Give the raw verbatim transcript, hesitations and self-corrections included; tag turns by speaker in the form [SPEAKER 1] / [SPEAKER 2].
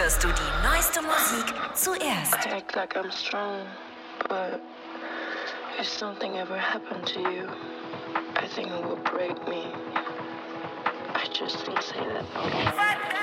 [SPEAKER 1] hörst du die neueste Musik zuerst.
[SPEAKER 2] I act like I'm strong, but if something ever happened to you, I think it would break me. I just don't say that out loud.